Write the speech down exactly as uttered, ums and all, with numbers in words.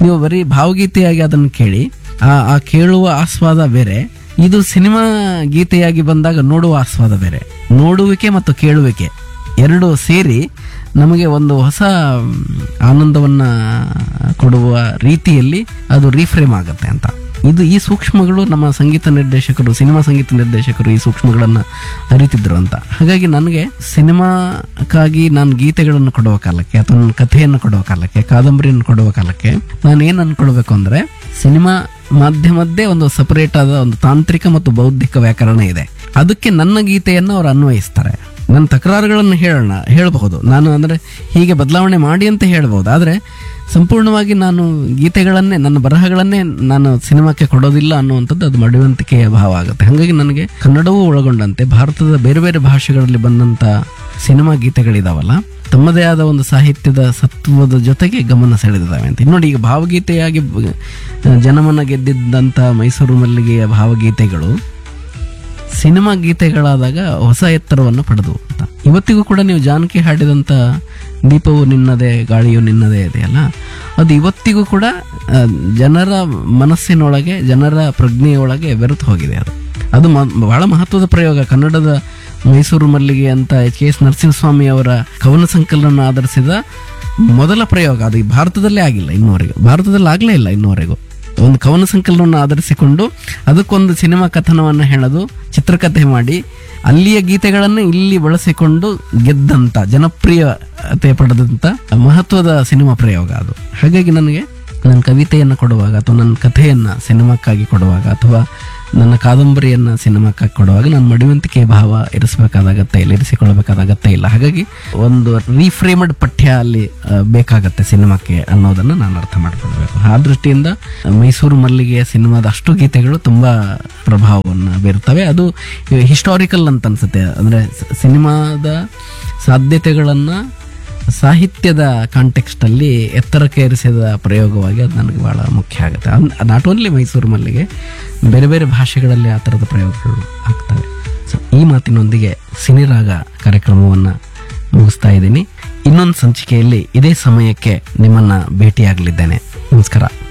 ನೀವು ಬರೀ ಭಾವಗೀತೆಯಾಗಿ ಅದನ್ನು ಕೇಳಿ ಆ ಆ ಕೇಳುವ ಆಸ್ವಾದ ಬೇರೆ, ಇದು ಸಿನಿಮಾ ಗೀತೆಯಾಗಿ ಬಂದಾಗ ನೋಡುವ ಆಸ್ವಾದ ಬೇರೆ. ನೋಡುವಿಕೆ ಮತ್ತು ಕೇಳುವಿಕೆ ಎರಡು ಸೇರಿ ನಮಗೆ ಒಂದು ಹೊಸ ಆನಂದವನ್ನ ಕೊಡುವ ರೀತಿಯಲ್ಲಿ ಅದು ರೀಫ್ರೇಮ್ ಆಗುತ್ತೆ ಅಂತ. ಇದು ಈ ಸೂಕ್ಷ್ಮಗಳು ನಮ್ಮ ಸಂಗೀತ ನಿರ್ದೇಶಕರು, ಸಿನಿಮಾ ಸಂಗೀತ ನಿರ್ದೇಶಕರು ಈ ಸೂಕ್ಷ್ಮಗಳನ್ನು ಅರಿತಿದ್ರು ಅಂತ. ಹಾಗಾಗಿ ನನಗೆ ಸಿನಿಮಾಕ್ಕಾಗಿ ನಾನು ಗೀತೆಗಳನ್ನು ಕೊಡುವ ಕಾಲಕ್ಕೆ ಅಥವಾ ನನ್ನ ಕಥೆಯನ್ನು ಕೊಡುವ ಕಾಲಕ್ಕೆ, ಕಾದಂಬರಿಯನ್ನು ಕೊಡುವ ಕಾಲಕ್ಕೆ ನಾನು ಏನು ಅನ್ಕೊಳ್ಬೇಕು ಅಂದ್ರೆ, ಸಿನಿಮಾ ಮಾಧ್ಯಮದ್ದೇ ಒಂದು ಸಪರೇಟ್ ಆದ ಒಂದು ತಾಂತ್ರಿಕ ಮತ್ತು ಬೌದ್ಧಿಕ ವ್ಯಾಕರಣ ಇದೆ. ಅದಕ್ಕೆ ನನ್ನ ಗೀತೆಯನ್ನು ಅವರು ಅನ್ವಯಿಸ್ತಾರೆ. ನನ್ನ ತಕರಾರುಗಳನ್ನು ಹೇಳೋಣ ಹೇಳಬಹುದು ನಾನು, ಅಂದರೆ ಹೀಗೆ ಬದಲಾವಣೆ ಮಾಡಿ ಅಂತ ಹೇಳ್ಬೋದು. ಆದರೆ ಸಂಪೂರ್ಣವಾಗಿ ನಾನು ಗೀತೆಗಳನ್ನೇ, ನನ್ನ ಬರಹಗಳನ್ನೇ ನಾನು ಸಿನಿಮಾಕ್ಕೆ ಕೊಡೋದಿಲ್ಲ ಅನ್ನುವಂಥದ್ದು ಅದು ಮಡಿವಂತಿಕೆಯ ಭಾವ ಆಗುತ್ತೆ. ಹಾಗಾಗಿ ನನಗೆ ಕನ್ನಡವೂ ಒಳಗೊಂಡಂತೆ ಭಾರತದ ಬೇರೆ ಬೇರೆ ಭಾಷೆಗಳಲ್ಲಿ ಬಂದಂಥ ಸಿನಿಮಾ ಗೀತೆಗಳಿದಾವಲ್ಲ, ತಮ್ಮದೇ ಆದ ಒಂದು ಸಾಹಿತ್ಯದ ಸತ್ವದ ಜೊತೆಗೆ ಗಮನ ಸೆಳೆದಿದ್ದಾವೆ ಅಂತ. ನೋಡಿ, ಈಗ ಭಾವಗೀತೆಯಾಗಿ ಜನಮನ ಗೆದ್ದಿದ್ದಂಥ ಮೈಸೂರು ಮಲ್ಲಿಗೆಯ ಭಾವಗೀತೆಗಳು ಸಿನಿಮಾ ಗೀತೆಗಳಾದಾಗ ಹೊಸ ಎತ್ತರವನ್ನು ಪಡೆದು ಅಂತ. ಇವತ್ತಿಗೂ ಕೂಡ ನೀವು ಜಾನಕಿ ಹಾಡಿದಂಥ ದೀಪವು ನಿನ್ನದೇ ಗಾಳಿಯು ನಿನ್ನದೇ ಇದೆಯಲ್ಲ, ಅದು ಇವತ್ತಿಗೂ ಕೂಡ ಜನರ ಮನಸ್ಸಿನೊಳಗೆ, ಜನರ ಪ್ರಜ್ಞೆಯೊಳಗೆ ಬೆರೆತು ಹೋಗಿದೆ. ಅದು ಅದು ಬಹಳ ಮಹತ್ವದ ಪ್ರಯೋಗ. ಕನ್ನಡದ ಮೈಸೂರು ಮಲ್ಲಿಗೆ ಅಂತ ಎಚ್ ಕೆ ಎಸ್ ನರಸಿಂಹಸ್ವಾಮಿ ಅವರ ಕವನ ಸಂಕಲನ ಆಧರಿಸಿದ ಮೊದಲ ಪ್ರಯೋಗ. ಅದು ಭಾರತದಲ್ಲೇ ಆಗಿಲ್ಲ ಇನ್ನುವರೆಗೂ, ಭಾರತದಲ್ಲಿ ಆಗಲೇ ಇಲ್ಲ ಇನ್ನುವರೆಗೂ. ಒಂದು ಕವನ ಸಂಕಲನವನ್ನು ಆಧರಿಸಿಕೊಂಡು ಅದಕ್ಕೊಂದು ಸಿನಿಮಾ ಕಥನವನ್ನು ಹೇಳೋದು, ಚಿತ್ರಕಥೆ ಮಾಡಿ ಅಲ್ಲಿಯ ಗೀತೆಗಳನ್ನು ಇಲ್ಲಿ ಬಳಸಿಕೊಂಡು ಗೆದ್ದಂಥ, ಜನಪ್ರಿಯತೆ ಪಡೆದಂಥ ಮಹತ್ವದ ಸಿನಿಮಾ ಪ್ರಯೋಗ ಅದು. ಹಾಗಾಗಿ ನನಗೆ ನನ್ನ ಕವಿತೆಯನ್ನು ಕೊಡುವಾಗ ಅಥವಾ ನನ್ನ ಕಥೆಯನ್ನು ಸಿನಿಮಾಕ್ಕಾಗಿ ಕೊಡುವಾಗ ಅಥವಾ ನನ್ನ ಕಾದಂಬರಿಯನ್ನು ಸಿನಿಮಾಕ್ಕಾಗಿ ಕೊಡುವಾಗ ನಾನು ಮಡಿವಂತಿಕೆ ಭಾವ ಇರಿಸಬೇಕಾದ ಅಗತ್ಯ ಇಲ್ಲ, ಇರಿಸಿಕೊಳ್ಳಬೇಕಾದ ಅಗತ್ಯ ಇಲ್ಲ. ಹಾಗಾಗಿ ಒಂದು ರೀಫ್ರೇಮ್ಡ್ ಪಠ್ಯ ಅಲ್ಲಿ ಬೇಕಾಗತ್ತೆ ಸಿನಿಮಾಕ್ಕೆ ಅನ್ನೋದನ್ನು ನಾನು ಅರ್ಥ ಮಾಡ್ಕೊಳ್ಬೇಕು. ಆ ದೃಷ್ಟಿಯಿಂದ ಮೈಸೂರು ಮಲ್ಲಿಗೆಯ ಸಿನಿಮಾದ ಅಷ್ಟು ಗೀತೆಗಳು ತುಂಬಾ ಪ್ರಭಾವವನ್ನು ಬೀರ್ತವೆ. ಅದು ಹಿಸ್ಟಾರಿಕಲ್ ಅಂತ ಅನ್ಸುತ್ತೆ. ಅಂದರೆ ಸಿನಿಮಾದ ಸಾಧ್ಯತೆಗಳನ್ನು ಸಾಹಿತ್ಯದ ಕಾಂಟೆಕ್ಸ್ಟ್ ಅಲ್ಲಿ ಎತ್ತರಕ್ಕೆ ಏರಿಸಿದ ಪ್ರಯೋಗವಾಗಿ ಅದು ನನಗೆ ಬಹಳ ಮುಖ್ಯ ಆಗುತ್ತೆ. ನಾಟ್ ಓನ್ಲಿ ಮೈಸೂರು ಮಲ್ಲಿಗೆ, ಬೇರೆ ಬೇರೆ ಭಾಷೆಗಳಲ್ಲಿ ಆ ಥರದ ಪ್ರಯೋಗಗಳು ಆಗ್ತವೆ. ಸೊ ಈ ಮಾತಿನೊಂದಿಗೆ ಸಿನಿರಾಗ ಕಾರ್ಯಕ್ರಮವನ್ನು ಮುಗಿಸ್ತಾ ಇದ್ದೀನಿ. ಇನ್ನೊಂದು ಸಂಚಿಕೆಯಲ್ಲಿ ಇದೇ ಸಮಯಕ್ಕೆ ನಿಮ್ಮನ್ನು ಭೇಟಿಯಾಗಲಿದ್ದೇನೆ. ನಮಸ್ಕಾರ.